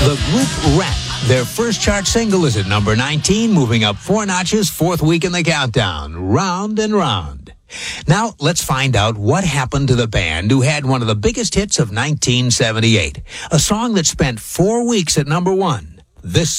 The group Rent. Their first chart single is at number 19, moving up 4 notches, 4th week in the countdown. Round and Round. Now, let's find out what happened to the band who had one of the biggest hits of 1978. A song that spent 4 weeks at number 1. This